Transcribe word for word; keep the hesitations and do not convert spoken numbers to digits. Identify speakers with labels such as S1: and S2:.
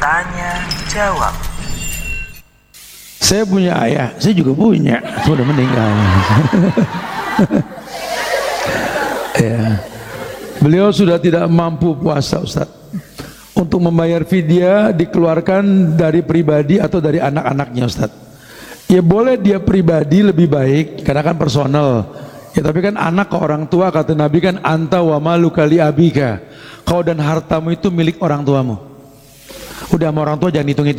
S1: Tanya jawab.
S2: Saya punya ayah, saya juga punya, sudah meninggal. Ya. Beliau sudah tidak mampu puasa, Ustaz. Untuk membayar fidyah dikeluarkan dari pribadi atau dari anak-anaknya, Ustaz. Ya boleh dia pribadi lebih baik karena kan personal. Ya tapi kan anak ke orang tua, kata Nabi kan anta wa maluka li abika. Kau dan hartamu itu milik orang tuamu. Udah sama orang tua jangan hitung-hitung.